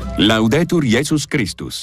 Laudetur Jesus Christus.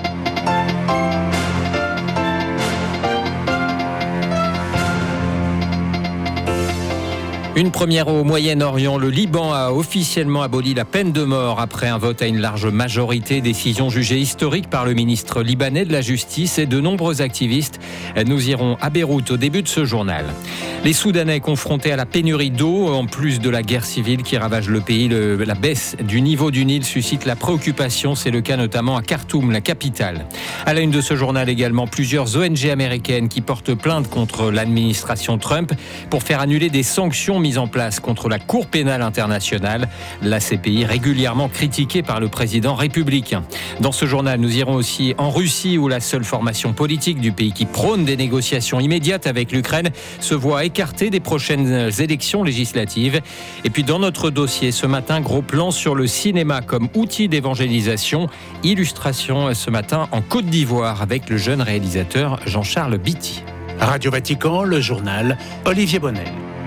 Une première au Moyen-Orient, le Liban a officiellement aboli la peine de mort après un vote à une large majorité, décision jugée historique par le ministre libanais de la Justice et de nombreux activistes. Nous irons à Beyrouth au début de ce journal. Les Soudanais confrontés à la pénurie d'eau, en plus de la guerre civile qui ravage le pays, la baisse du niveau du Nil suscite la préoccupation. C'est le cas notamment à Khartoum, la capitale. À la une de ce journal également, plusieurs ONG américaines qui portent plainte contre l'administration Trump pour faire annuler des sanctions mises en place contre la Cour pénale internationale, la CPI régulièrement critiquée par le président républicain. Dans ce journal, nous irons aussi en Russie où la seule formation politique du pays qui prône des négociations immédiates avec l'Ukraine se voit écartée des prochaines élections législatives. Et puis dans notre dossier ce matin, gros plan sur le cinéma comme outil d'évangélisation. Illustration ce matin en Côte d'Ivoire avec le jeune réalisateur Jean-Charles Bitty. Radio Vatican, le journal Olivier Bonnet.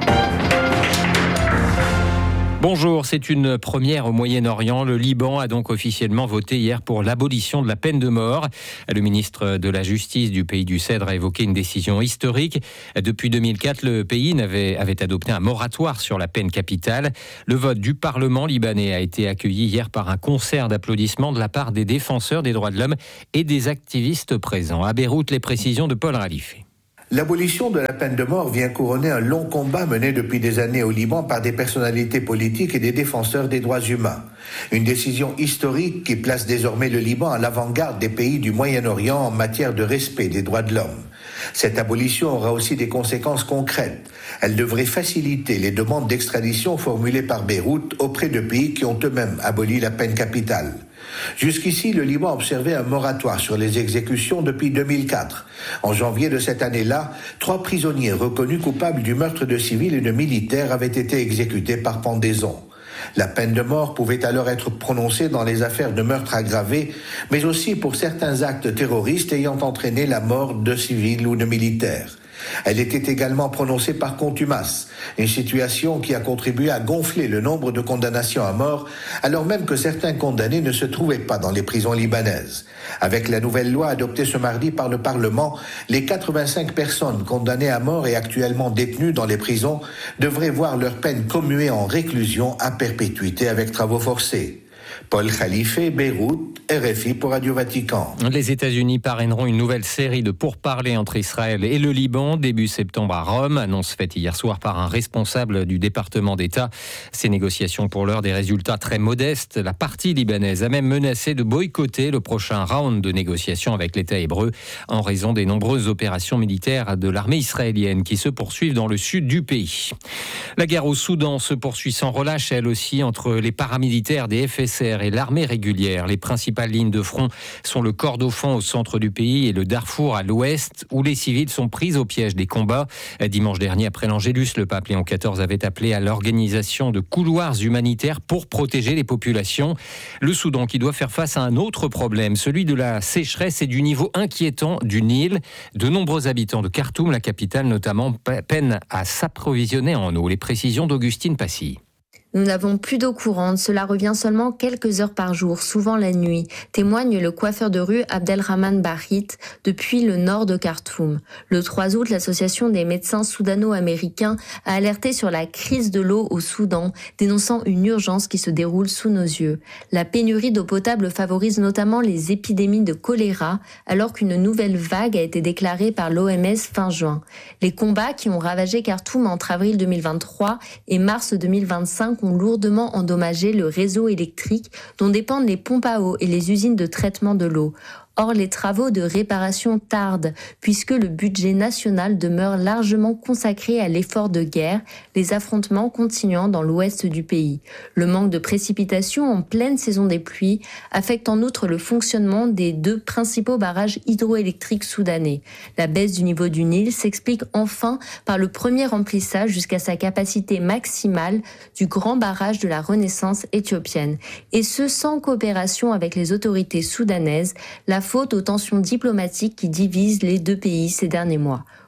Bonjour, c'est une première au Moyen-Orient. Le Liban a donc officiellement voté hier pour l'abolition de la peine de mort. Le ministre de la Justice du pays du Cèdre a évoqué une décision historique. Depuis 2004, le pays avait adopté un moratoire sur la peine capitale. Le vote du Parlement libanais a été accueilli hier par un concert d'applaudissements de la part des défenseurs des droits de l'homme et des activistes présents. À Beyrouth, les précisions de Paul Ralifé. L'abolition de la peine de mort vient couronner un long combat mené depuis des années au Liban par des personnalités politiques et des défenseurs des droits humains. Une décision historique qui place désormais le Liban à l'avant-garde des pays du Moyen-Orient en matière de respect des droits de l'homme. Cette abolition aura aussi des conséquences concrètes. Elle devrait faciliter les demandes d'extradition formulées par Beyrouth auprès de pays qui ont eux-mêmes aboli la peine capitale. Jusqu'ici, le Liban observait un moratoire sur les exécutions depuis 2004. En janvier de cette année-là, 3 prisonniers reconnus coupables du meurtre de civils et de militaires avaient été exécutés par pendaison. La peine de mort pouvait alors être prononcée dans les affaires de meurtre aggravé, mais aussi pour certains actes terroristes ayant entraîné la mort de civils ou de militaires. Elle était également prononcée par contumace, une situation qui a contribué à gonfler le nombre de condamnations à mort, alors même que certains condamnés ne se trouvaient pas dans les prisons libanaises. Avec la nouvelle loi adoptée ce mardi par le Parlement, les 85 personnes condamnées à mort et actuellement détenues dans les prisons devraient voir leur peine commuée en réclusion à perpétuité avec travaux forcés. Paul Khalife, Beyrouth, RFI pour Radio Vatican. Les États-Unis parraineront une nouvelle série de pourparlers entre Israël et le Liban début septembre à Rome, annonce faite hier soir par un responsable du département d'État. Ces négociations pour l'heure des résultats très modestes. La partie libanaise a même menacé de boycotter le prochain round de négociations avec l'État hébreu en raison des nombreuses opérations militaires de l'armée israélienne qui se poursuivent dans le sud du pays. La guerre au Soudan se poursuit sans relâche, elle aussi, entre les paramilitaires des FSR et l'armée régulière. Les principales lignes de front sont le Kordofan au centre du pays et le Darfour à l'ouest, où les civils sont pris au piège des combats. Dimanche dernier, après l'Angélus, le pape Léon XIV avait appelé à l'organisation de couloirs humanitaires pour protéger les populations. Le Soudan qui doit faire face à un autre problème, celui de la sécheresse et du niveau inquiétant du Nil. De nombreux habitants de Khartoum, la capitale notamment, peinent à s'approvisionner en eau. Les précisions d'Augustine Passy. Nous n'avons plus d'eau courante, cela revient seulement quelques heures par jour, souvent la nuit, témoigne le coiffeur de rue Abdelrahman Bahit depuis le nord de Khartoum. Le 3 août, l'association des médecins soudano-américains a alerté sur la crise de l'eau au Soudan, dénonçant une urgence qui se déroule sous nos yeux. La pénurie d'eau potable favorise notamment les épidémies de choléra, alors qu'une nouvelle vague a été déclarée par l'OMS fin juin. Les combats qui ont ravagé Khartoum entre avril 2023 et mars 2025 ont lourdement endommagé le réseau électrique dont dépendent les pompes à eau et les usines de traitement de l'eau. Or, les travaux de réparation tardent puisque le budget national demeure largement consacré à l'effort de guerre, les affrontements continuant dans l'ouest du pays. Le manque de précipitations en pleine saison des pluies affecte en outre le fonctionnement des 2 principaux barrages hydroélectriques soudanais. La baisse du niveau du Nil s'explique enfin par le premier remplissage jusqu'à sa capacité maximale du grand barrage de la Renaissance éthiopienne. Et ce, sans coopération avec les autorités soudanaises, la faute aux tensions diplomatiques qui divisent les 2 pays ces derniers mois.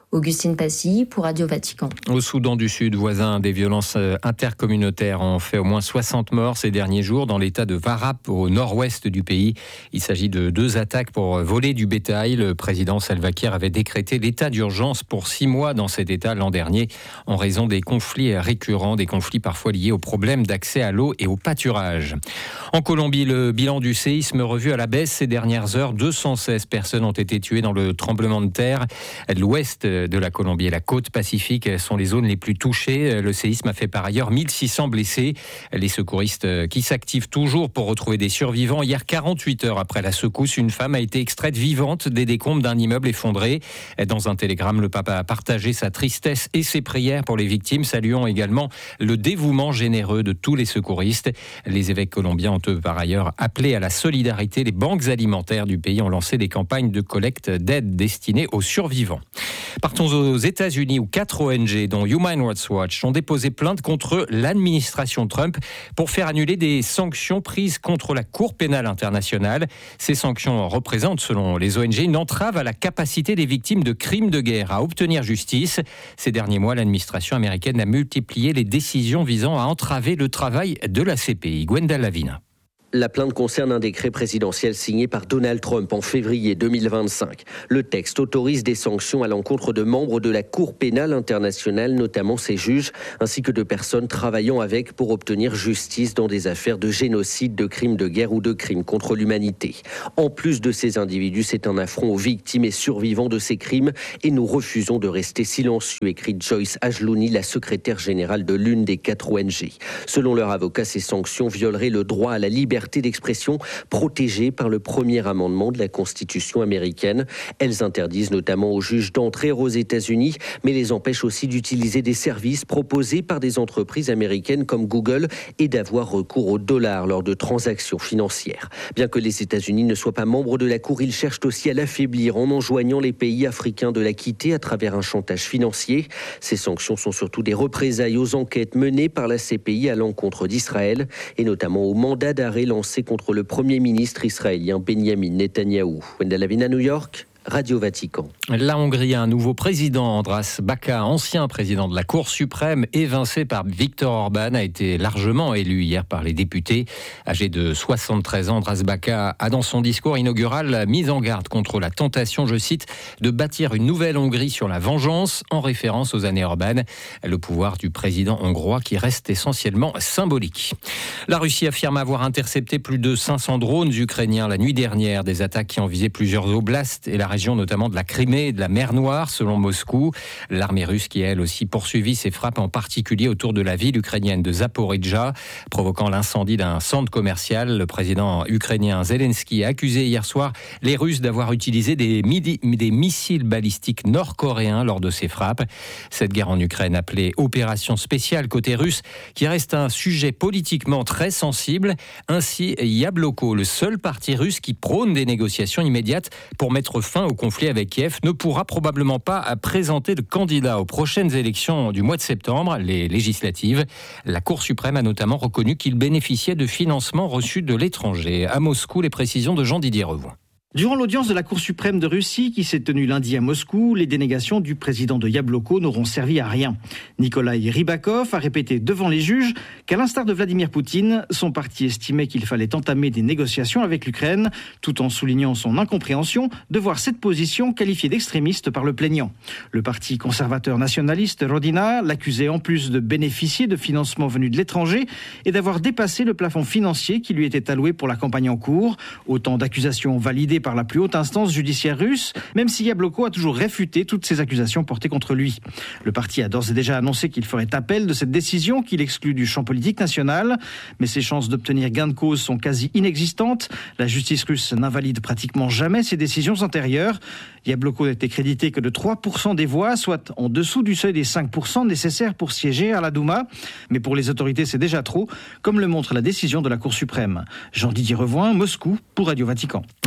Augustine Passy pour Radio Vatican. Au Soudan du Sud, voisin, des violences intercommunautaires ont fait au moins 60 morts ces derniers jours dans l'état de Warrap, au nord-ouest du pays. Il s'agit de 2 attaques pour voler du bétail. Le président Salva Kiir avait décrété l'état d'urgence pour 6 mois dans cet état l'an dernier en raison des conflits récurrents, des conflits parfois liés aux problèmes d'accès à l'eau et au pâturage. En Colombie, le bilan du séisme revu à la baisse ces dernières heures. 216 personnes ont été tuées dans le tremblement de terre. L'ouest de la Colombie et la côte pacifique sont les zones les plus touchées. Le séisme a fait par ailleurs 1600 blessés. Les secouristes qui s'activent toujours pour retrouver des survivants. Hier, 48 heures après la secousse, une femme a été extraite vivante des décombres d'un immeuble effondré. Dans un télégramme, le pape a partagé sa tristesse et ses prières pour les victimes, saluant également le dévouement généreux de tous les secouristes. Les évêques colombiens ont eux par ailleurs appelé à la solidarité. Les banques alimentaires du pays ont lancé des campagnes de collecte d'aide destinées aux survivants. Partons aux États-Unis où 4 ONG, dont Human Rights Watch, ont déposé plainte contre l'administration Trump pour faire annuler des sanctions prises contre la Cour pénale internationale. Ces sanctions représentent, selon les ONG, une entrave à la capacité des victimes de crimes de guerre à obtenir justice. Ces derniers mois, l'administration américaine a multiplié les décisions visant à entraver le travail de la CPI. Gwenda Lavina. La plainte concerne un décret présidentiel signé par Donald Trump en février 2025. Le texte autorise des sanctions à l'encontre de membres de la Cour pénale internationale, notamment ses juges, ainsi que de personnes travaillant avec pour obtenir justice dans des affaires de génocide, de crimes de guerre ou de crimes contre l'humanité. En plus de ces individus, c'est un affront aux victimes et survivants de ces crimes et nous refusons de rester silencieux, écrit Joyce Ajlouni, la secrétaire générale de l'une des 4 ONG. Selon leur avocat, ces sanctions violeraient le droit à la liberté d'expression protégée par le premier amendement de la Constitution américaine. Elles interdisent notamment aux juges d'entrer aux États-Unis, mais les empêchent aussi d'utiliser des services proposés par des entreprises américaines comme Google et d'avoir recours au dollar lors de transactions financières. Bien que les États-Unis ne soient pas membres de la Cour, ils cherchent aussi à l'affaiblir en enjoignant les pays africains de la quitter à travers un chantage financier. Ces sanctions sont surtout des représailles aux enquêtes menées par la CPI à l'encontre d'Israël et notamment au mandat d'arrêt lancé contre le Premier ministre israélien Benjamin Netanyahou. Wendell Lavina, New York. Radio Vatican. La Hongrie a un nouveau président, András Baka, ancien président de la Cour suprême, évincé par Viktor Orban, a été largement élu hier par les députés. Âgé de 73 ans, András Baka a dans son discours inaugural mis en garde contre la tentation, je cite, de bâtir une nouvelle Hongrie sur la vengeance, en référence aux années Orban, le pouvoir du président hongrois qui reste essentiellement symbolique. La Russie affirme avoir intercepté plus de 500 drones ukrainiens la nuit dernière, des attaques qui ont visé plusieurs oblasts et la région notamment de la Crimée et de la mer Noire, selon Moscou. L'armée russe qui a elle aussi poursuivi ses frappes, en particulier autour de la ville ukrainienne de Zaporijjia, provoquant l'incendie d'un centre commercial. Le président ukrainien Zelensky a accusé hier soir les Russes d'avoir utilisé des missiles balistiques nord-coréens lors de ces frappes. Cette guerre en Ukraine, appelée opération spéciale côté russe, qui reste un sujet politiquement très sensible. Ainsi, Yabloko, le seul parti russe qui prône des négociations immédiates pour mettre fin au conflit avec Kiev, ne pourra probablement pas présenter de candidat aux prochaines élections du mois de septembre, les législatives. La Cour suprême a notamment reconnu qu'il bénéficiait de financements reçus de l'étranger. À Moscou, les précisions de Jean-Didier Revoux. Durant l'audience de la Cour suprême de Russie qui s'est tenue lundi à Moscou, les dénégations du président de Yabloko n'auront servi à rien. Nikolai Rybakov a répété devant les juges qu'à l'instar de Vladimir Poutine, son parti estimait qu'il fallait entamer des négociations avec l'Ukraine, tout en soulignant son incompréhension de voir cette position qualifiée d'extrémiste par le plaignant. Le parti conservateur nationaliste Rodina l'accusait en plus de bénéficier de financements venus de l'étranger et d'avoir dépassé le plafond financier qui lui était alloué pour la campagne en cours. Autant d'accusations validées par la plus haute instance judiciaire russe, même si Yabloko a toujours réfuté toutes ces accusations portées contre lui. Le parti a d'ores et déjà annoncé qu'il ferait appel de cette décision qu'il exclut du champ politique national, mais ses chances d'obtenir gain de cause sont quasi inexistantes. La justice russe n'invalide pratiquement jamais ses décisions antérieures. Yabloko n'était crédité que de 3% des voix, soit en dessous du seuil des 5% nécessaires pour siéger à la Douma. Mais pour les autorités, c'est déjà trop, comme le montre la décision de la Cour suprême. Jean-Didier Revoin, Moscou, pour Radio Vatican. Avant de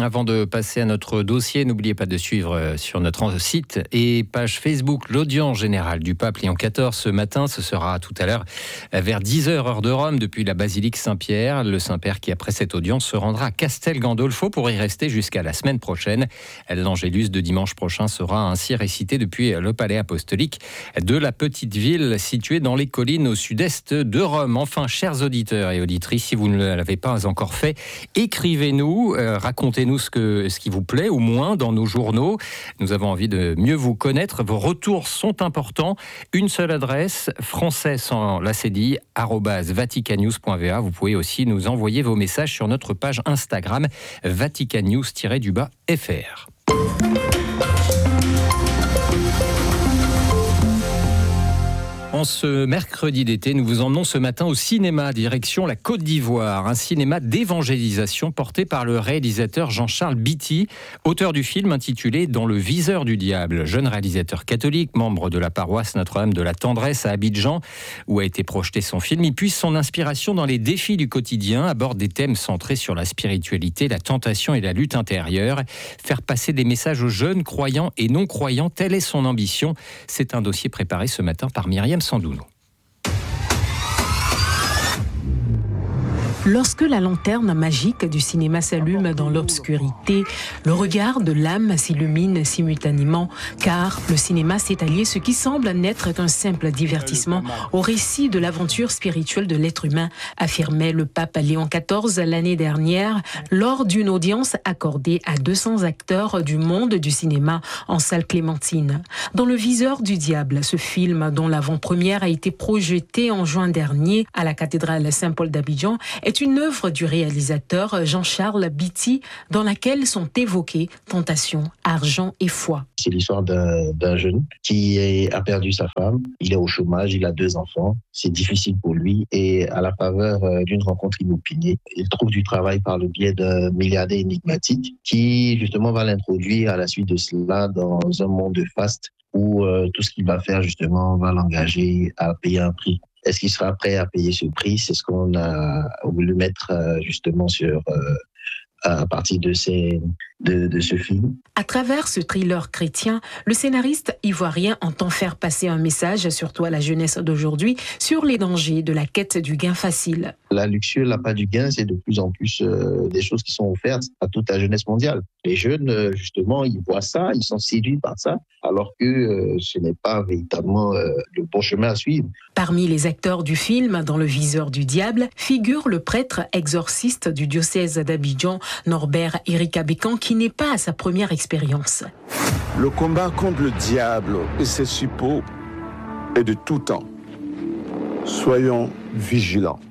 passer à notre dossier, n'oubliez pas de suivre sur notre site et page Facebook l'audience générale du pape Léon XIV ce matin. Ce sera tout à l'heure vers 10h heure de Rome depuis la basilique Saint-Pierre. Le Saint-Père qui après cette audience se rendra à Castel Gandolfo pour y rester jusqu'à la semaine prochaine. L'Angélus de dimanche prochain sera ainsi récité depuis le palais apostolique de la petite ville située dans les collines au sud-est de Rome. Enfin, chers auditeurs et auditrices, si vous ne l'avez pas encore fait, écrivez-nous, racontez-nous ce qui vous plaît ou moins dans nos journaux. Nous avons envie de mieux vous connaître. Vos retours sont importants. Une seule adresse, français sans la cédille, @vaticannews.va. Vous pouvez aussi nous envoyer vos messages sur notre page Instagram, vaticannews-fr. En ce mercredi d'été, nous vous emmenons ce matin au cinéma, direction la Côte d'Ivoire, un cinéma d'évangélisation porté par le réalisateur Jean-Charles Biti, auteur du film intitulé « Dans le viseur du diable ». Jeune réalisateur catholique, membre de la paroisse Notre-Dame de la Tendresse à Abidjan, où a été projeté son film, il puise son inspiration dans les défis du quotidien, aborde des thèmes centrés sur la spiritualité, la tentation et la lutte intérieure, faire passer des messages aux jeunes croyants et non-croyants, telle est son ambition. C'est un dossier préparé ce matin par Myriam Sandouno. Lorsque la lanterne magique du cinéma s'allume dans l'obscurité, le regard de l'âme s'illumine simultanément, car le cinéma s'est allié ce qui semble n'être qu'un simple divertissement au récit de l'aventure spirituelle de l'être humain, affirmait le pape Léon XIV l'année dernière lors d'une audience accordée à 200 acteurs du monde du cinéma en salle Clémentine. Dans le viseur du diable, ce film dont l'avant-première a été projetée en juin dernier à la cathédrale Saint-Paul d'Abidjan est une œuvre du réalisateur Jean-Charles Biti dans laquelle sont évoquées tentation, argent et foi. C'est l'histoire d'un jeune qui a perdu sa femme, il est au chômage, il a 2 enfants, c'est difficile pour lui et à la faveur d'une rencontre inopinée, il trouve du travail par le biais d'un milliardaire énigmatique qui justement va l'introduire à la suite de cela dans un monde de faste où tout ce qu'il va faire justement va l'engager à payer un prix. Est-ce qu'il sera prêt à payer ce prix? C'est ce qu'on a voulu mettre justement à partir de ce film. À travers ce thriller chrétien, le scénariste ivoirien entend faire passer un message, surtout à la jeunesse d'aujourd'hui, sur les dangers de la quête du gain facile. La luxure, l'appât du gain, c'est de plus en plus des choses qui sont offertes à toute la jeunesse mondiale. Les jeunes, justement, ils voient ça, ils sont séduits par ça, alors que ce n'est pas véritablement le bon chemin à suivre. Parmi les acteurs du film, dans le viseur du diable, figure le prêtre exorciste du diocèse d'Abidjan, Norbert Éric Abécan, qui n'est pas à sa première expérience. Le combat contre le diable et ses suppôts est de tout temps. Soyons vigilants.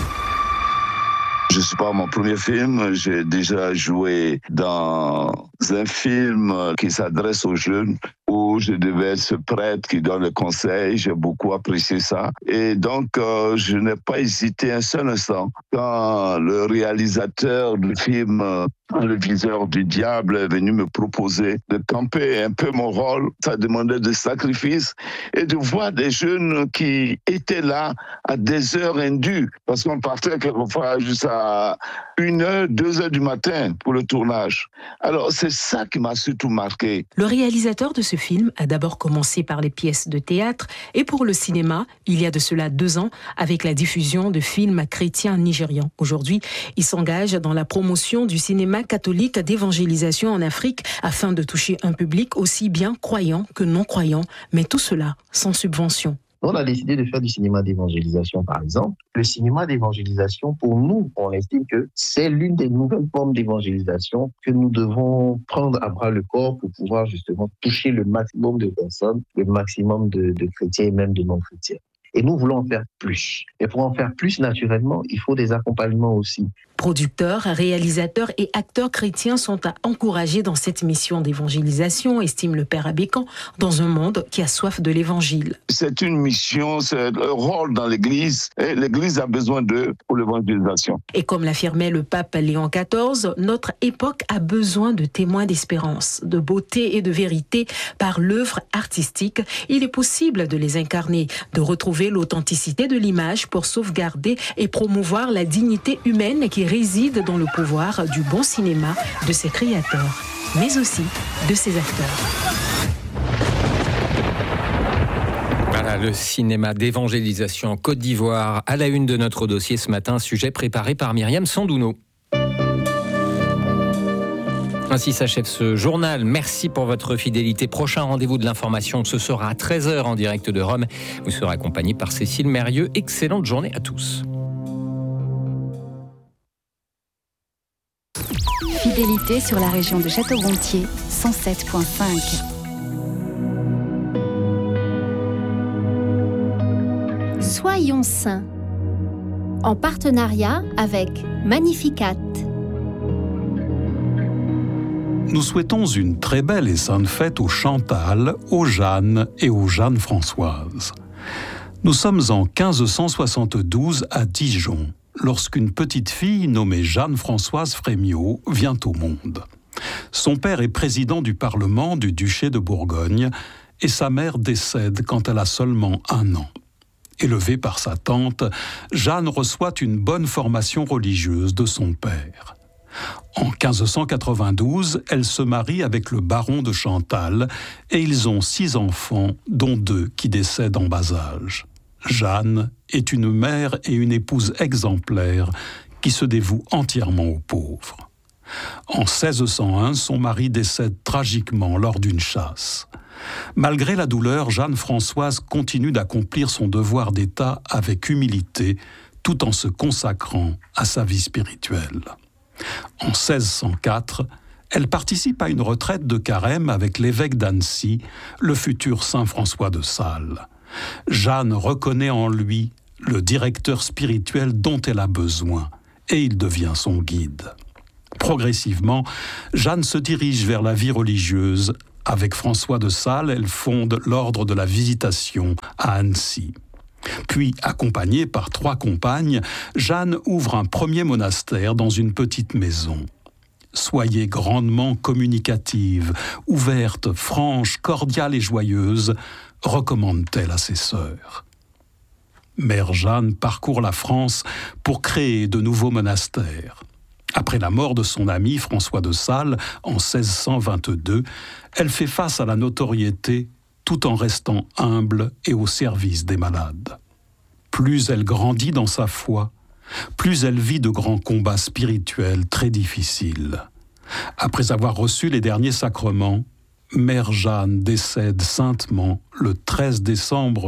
Je suis pas mon premier film, j'ai déjà joué dans un film qui s'adresse aux jeunes où je devais être ce prêtre qui donne le conseil, j'ai beaucoup apprécié ça. Et donc, je n'ai pas hésité un seul instant quand le réalisateur du film Le viseur du diable est venu me proposer de camper un peu mon rôle. Ça demandait des sacrifices et de voir des jeunes qui étaient là à des heures indues parce qu'on partait quelquefois jusqu'à 1h, 2h du matin pour le tournage. Alors, c'est ça qui m'a surtout marqué. Le réalisateur de ce film a d'abord commencé par les pièces de théâtre et pour le cinéma, il y a de cela 2 ans, avec la diffusion de films chrétiens nigérians. Aujourd'hui, il s'engage dans la promotion du cinéma catholique d'évangélisation en Afrique afin de toucher un public aussi bien croyant que non croyant, mais tout cela sans subvention. On a décidé de faire du cinéma d'évangélisation, par exemple. Le cinéma d'évangélisation, pour nous, on estime que c'est l'une des nouvelles formes d'évangélisation que nous devons prendre à bras le corps pour pouvoir justement toucher le maximum de personnes, le maximum de chrétiens et même de non-chrétiens. Et nous voulons en faire plus. Et pour en faire plus, naturellement, il faut des accompagnements aussi. Producteurs, réalisateurs et acteurs chrétiens sont à encourager dans cette mission d'évangélisation, estime le père Abécan, dans un monde qui a soif de l'évangile. C'est une mission, c'est le rôle dans l'Église, et l'Église a besoin d'eux pour l'évangélisation. Et comme l'affirmait le pape Léon XIV, notre époque a besoin de témoins d'espérance, de beauté et de vérité par l'œuvre artistique. Il est possible de les incarner, de retrouver l'authenticité de l'image pour sauvegarder et promouvoir la dignité humaine qui réside dans le pouvoir du bon cinéma de ses créateurs, mais aussi de ses acteurs. Voilà le cinéma d'évangélisation en Côte d'Ivoire à la une de notre dossier ce matin, sujet préparé par Myriam Sandouno. Ainsi s'achève ce journal. Merci pour votre fidélité. Prochain rendez-vous de l'information, ce sera à 13h en direct de Rome. Vous serez accompagné par Cécile Mérieux. Excellente journée à tous. Fidélité sur la région de Château-Gontier, 107.5. Soyons saints. En partenariat avec Magnificat. Nous souhaitons une très belle et sainte fête aux Chantal, aux Jeanne et aux Jeanne-Françoise. Nous sommes en 1572 à Dijon, lorsqu'une petite fille nommée Jeanne-Françoise Frémiot vient au monde. Son père est président du Parlement du duché de Bourgogne et sa mère décède quand elle a seulement 1 an. Élevée par sa tante, Jeanne reçoit une bonne formation religieuse de son père. En 1592, elle se marie avec le baron de Chantal et ils ont 6 enfants, dont 2 qui décèdent en bas âge. Jeanne est une mère et une épouse exemplaire qui se dévoue entièrement aux pauvres. En 1601, son mari décède tragiquement lors d'une chasse. Malgré la douleur, Jeanne-Françoise continue d'accomplir son devoir d'État avec humilité, tout en se consacrant à sa vie spirituelle. En 1604, elle participe à une retraite de carême avec l'évêque d'Annecy, le futur saint François de Sales. Jeanne reconnaît en lui le directeur spirituel dont elle a besoin, et il devient son guide. Progressivement, Jeanne se dirige vers la vie religieuse. Avec François de Sales, elle fonde l'ordre de la Visitation à Annecy. Puis, accompagnée par 3 compagnes, Jeanne ouvre un premier monastère dans une petite maison. Soyez grandement communicative, ouverte, franche, cordiale et joyeuse, recommande-t-elle à ses sœurs. Mère Jeanne parcourt la France pour créer de nouveaux monastères. Après la mort de son ami François de Sales en 1622, elle fait face à la notoriété tout en restant humble et au service des malades. Plus elle grandit dans sa foi, plus elle vit de grands combats spirituels très difficiles. Après avoir reçu les derniers sacrements, Mère Jeanne décède saintement le 13 décembre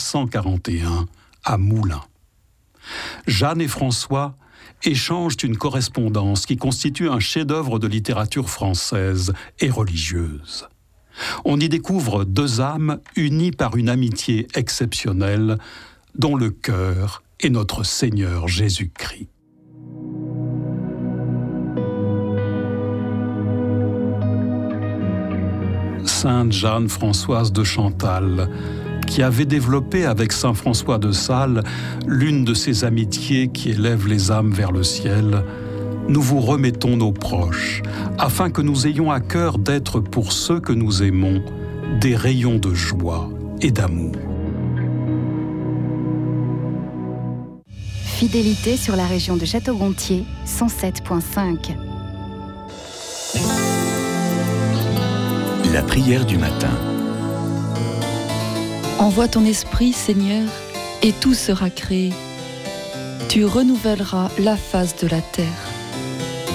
1641 à Moulins. Jeanne et François échangent une correspondance qui constitue un chef-d'œuvre de littérature française et religieuse. On y découvre 2 âmes unies par une amitié exceptionnelle, dont le cœur est notre Seigneur Jésus-Christ. Sainte Jeanne-Françoise de Chantal, qui avait développé avec saint François de Sales l'une de ces amitiés qui élèvent les âmes vers le ciel, nous vous remettons nos proches, afin que nous ayons à cœur d'être pour ceux que nous aimons des rayons de joie et d'amour. Fidélité sur la région de Château-Gontier, 107.5. La prière du matin. Envoie ton esprit, Seigneur, et tout sera créé. Tu renouvelleras la face de la terre.